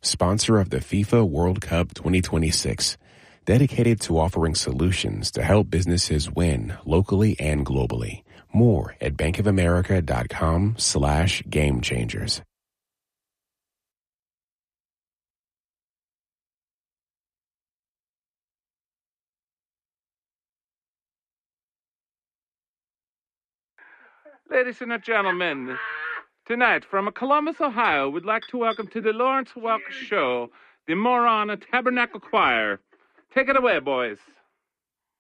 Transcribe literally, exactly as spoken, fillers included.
sponsor of the FIFA World Cup twenty twenty-six, dedicated to offering solutions to help businesses win locally and globally. More at bankofamerica.com slash game changers. Ladies and gentlemen, tonight from Columbus, Ohio, we'd like to welcome to the Lawrence Welk Show the Moron Tabernacle Choir. Take it away, boys.